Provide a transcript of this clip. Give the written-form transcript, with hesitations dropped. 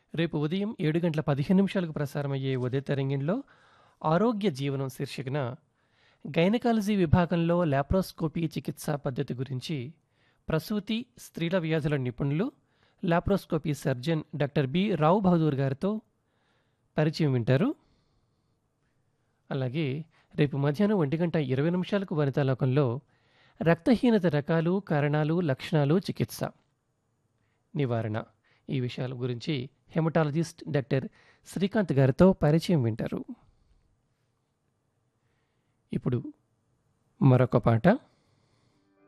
రేపు ఉదయం 7:15 ప్రసారమయ్యే ఉదయ తరంగిణిలో ఆరోగ్య జీవనం శీర్షికన గైనకాలజీ విభాగంలో లాప్రోస్కోపీ చికిత్సా పద్ధతి గురించి ప్రసూతి, స్త్రీల వ్యాధుల నిపుణులు, లాప్రోస్కోపీ సర్జన్ డాక్టర్ బి రావు బహదూర్ గారితో పరిచయం వింటారు. అలాగే రేపు మధ్యాహ్నం 1:20 వనితాలోకంలో రక్తహీనత రకాలు, కారణాలు, లక్షణాలు, చికిత్స, నివారణ ఈ విషయాల గురించి హెమటాలజిస్ట్ డాక్టర్ శ్రీకాంత్ గారితో పరిచయం వింటారు. ఇప్పుడు మరొక పాట.